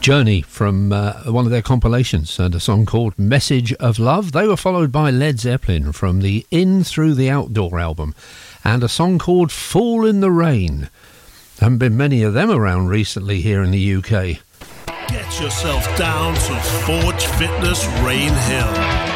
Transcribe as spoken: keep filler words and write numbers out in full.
Journey from uh, one of their compilations, and a song called Message of Love. They were followed by Led Zeppelin from the In Through the Outdoor album, and a song called Fool in the Rain. There haven't been many of them around recently here in the U K. Get yourself down to Forge Fitness Rain Hill.